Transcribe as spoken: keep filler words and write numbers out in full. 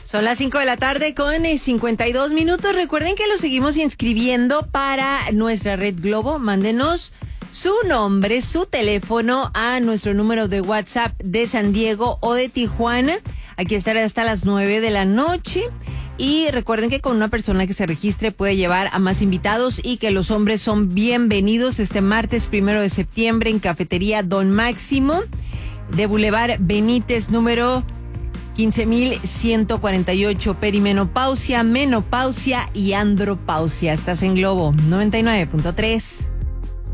Son las cinco de la tarde con cincuenta y dos minutos. Recuerden que lo seguimos inscribiendo para nuestra Red Globo. Mándenos su nombre, su teléfono a nuestro número de WhatsApp de San Diego o de Tijuana. Aquí estará hasta las nueve de la noche. Y recuerden que con una persona que se registre puede llevar a más invitados y que los hombres son bienvenidos este martes primero de septiembre en Cafetería Don Máximo de Boulevard Benítez, número quince mil ciento cuarenta y ocho. Perimenopausia, menopausia y andropausia. Estás en Globo noventa y nueve punto tres.